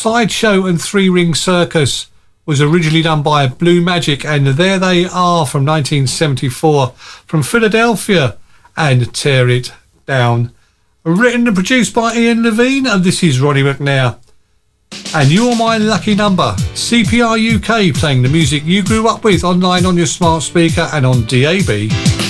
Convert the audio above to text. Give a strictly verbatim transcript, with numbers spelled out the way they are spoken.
Sideshow and Three Ring Circus was originally done by Blue Magic, and There They Are from nineteen seventy-four from Philadelphia, and Tear It Down. Written and produced by Ian Levine, and this is Ronnie McNair. And You're My Lucky Number. C P R U K, playing the music you grew up with, online on your smart speaker and on D A B.